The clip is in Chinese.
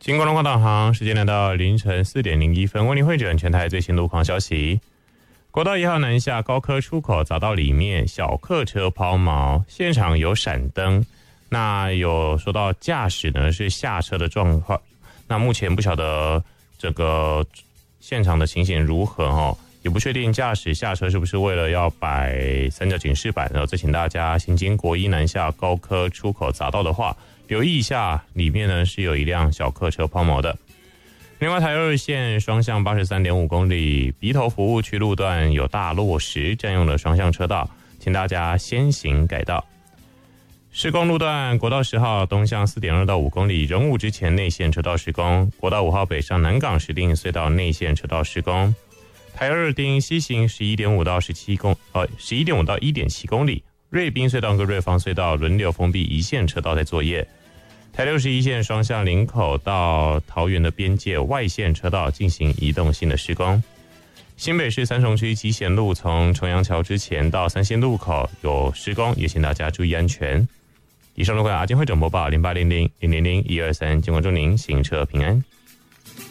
经过龙华导航，时间来到凌晨4点01分，为您汇整全台最新路况消息。国道1号南下高科出口匝道里面小客车抛锚，现场有闪灯。那有说到驾驶呢是下车的状况，那目前不晓得这个现场的情形如何哦，也不确定驾驶下车是不是为了要摆三角警示板。然后再请大家行经国一南下高科出口匝道的话，留意一下，里面呢是有一辆小客车抛锚的。另外，台2线双向83.5公里鼻头服务区路段有大落石，占用了双向车道，请大家先行改道。施工路段国道10号东向4.2到5公里，仁武之前内线车道施工；国道5号北上南港石碇隧道内线车道施工。台2丁西行11.5到1.7公里，瑞滨隧道跟瑞芳隧道轮流封闭一线车道在作业。台61线双向林口到桃园的边界外线车道进行移动性的施工。新北市三重区集贤路从重阳桥之前到三线路口有施工，也请大家注意安全。以上路况阿金汇总播报0800000123，尽管祝您行车平安。